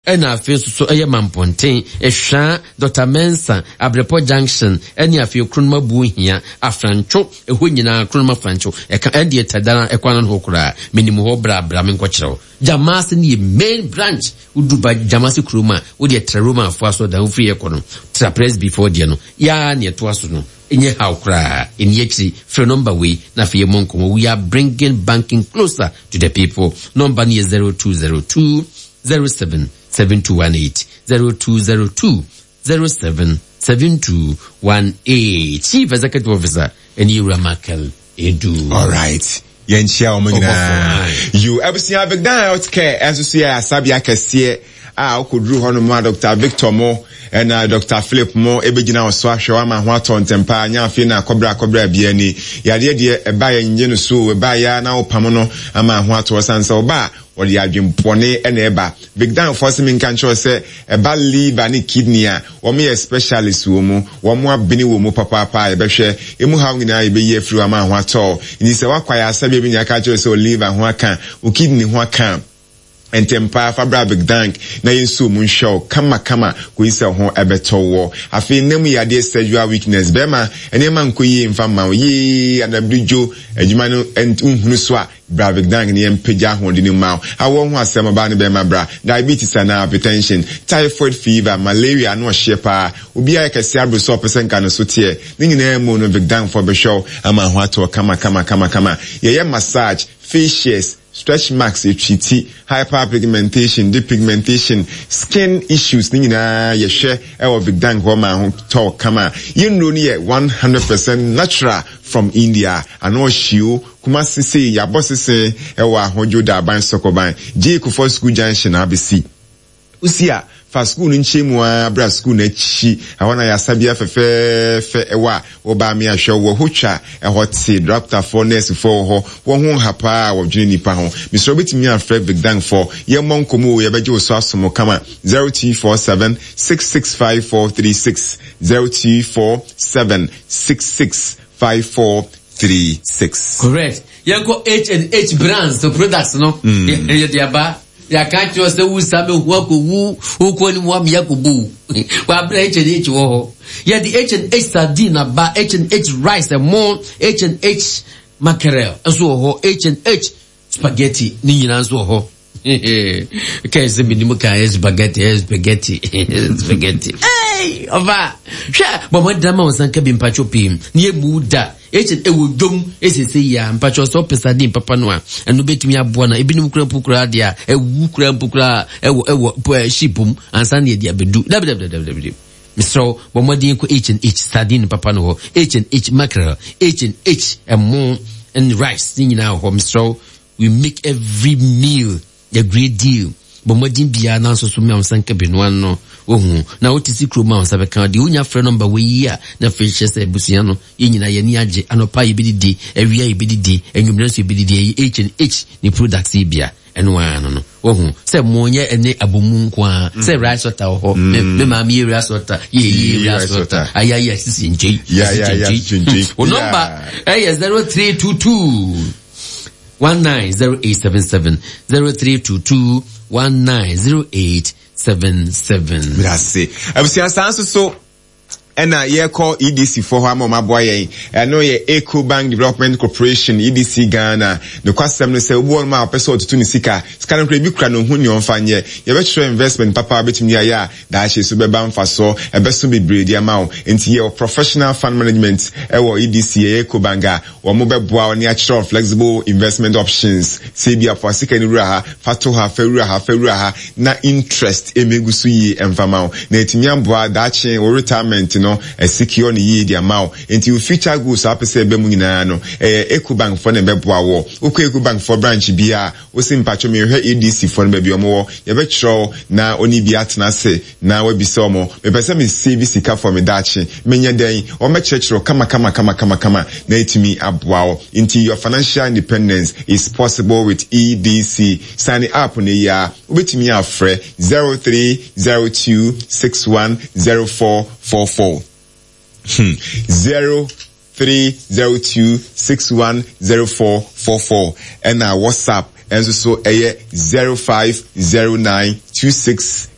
ena afi so eye mamponten ehwa Dr. Mensa Abrepo Junction eni afi Kronoma Buhia afrancho eho nyina Kronoma francho eka ende etadana ekwana no kura minimu ho bra me nkokyerew Jamasi ni main branch uduba Jamasi Kroma odi etraroma afo aso da ofri ekono tra press before dia no ya ne to aso no enye how kra enye chi free number we na fe monko we are bringing banking closer to the people. Number ni 0202 07 7218 0202 07 7218. Chief Executive Officer Eniura Makel Edu. All right. Yenchia omanyina. You Abusia Begdan Healthcare Associate Asabia Kese okudru hono ma Dr. Victor Mo and Dr. Philip Mo ebegina oso ahwe ma ho aton tempa nya afi na kobra bia ni yade de eba ya nje no so eba ya na opam no ama ho ato sansa oba wodi adwempone ena eba Big Dan for me kan cho say eba liver ni kidney a wo me specialist wo mu wo mo abini wo mu papa e behwe emu ha nyina e be ye fru ama ho ato ni se wakwaya asabe bi nya ka cho say liver ho aka o kidney ho aka entempa fabra Big Dank na yensu mun show kama ko isa ho ebeto wo afi nemu yade sexual weakness bema enema nkoyi mfama yi anabdujo adwuma no enhunu so a bra Big Dank ne empeja ho de ni ma awo ho asema ba ne bema bra diabetes and hypertension typhoid fever malaria no shepa obi a kase abroso person kan so tie ni nyina mu no Big Dank for be show ama ho ato kama ye massage facials stretch marks, hyperpigmentation, depigmentation, skin issues, nina yeshe ewa Big Dank wama talk kama. You know ni 100% natural from India. Ano shiu kuma sisi ya bosi se ewa hojo da ban sokoban. Je kufo school junction abisi. Usia fa school nchemu abra school na chi awana ya sabia fe ewa oba mi ahwe wo hocha ehoti doctor for nurse for ho wo ho hapa wo dwene nipa ho Mr. Obetimi afre Big Dank for ye monkomo ye beje so asomo kama 0247 665436 0247 665436. Correct. Yanko H&H brands the products no ye diaba ya can't just say who sabe who kwani wa mi yakubu wa bra H&H wo ya the H&H sardine ba H&H rice and more H&H mackerel so ho H&H spaghetti ni nyina so ho keze minimum ka spaghetti hey ova sha bo mo drama on sanka bi mpacho pim ni ebuda ewo dom esese ya mpacho so pesadi papa no a eno betimi aboa na ebinim kura pukura dia ewu kura pukura ewo shipum ansa na dia bedu www Mr. Bomodin ko H&H sardine papa no ho H&H mackerel H&H and rice ni nyina ho Mr. We make every meal a great deal. Bomodin bia na so me on sanka benwan no ohu na otisi kroma on sabeka de unya frɛ number we ya na fish say busia no nyina ye ni age anopa ibididi awia ibididi enwumre so ibididi H&H ni products bia eno no ohu say monye ene abomu nko say rice water ho me ma mi rice water ye rice water ayaya sisi nje o number 0322 190877 0322 190877. Merci. Abusia sanso so ena ye call EDC for ha mama boy no ye Ecobank Development Corporation EDC Ghana the kwasem no say wo ma person to ni sika no bi kura no hu ni onfanye ye be try investment papa betimi ya da she so be ban fa so e be so be bredi ama enti ye professional fund management e wo EDC Ecobank a wo mo be boa oni a kire flexible investment options say bia for sika ni rura ha fato ha fewura ha na interest emegusu yi emfama na etimi amboa da che retirement no secure ni yi di amount until future goals apese be mu nyina no Ecobank for na be boa wo okọ Ecobank for branch bia o simpacho me hwe EDC for na be bi omo ye be chro na oni bi atena se na we bi se omo me pese me save sika for me dachi menya den o me chechro kama na etimi aboa wo until your financial independence is possible with EDC. Sign up na ya obetimi afre 0302610444 0302610444 and our WhatsApp and so 050926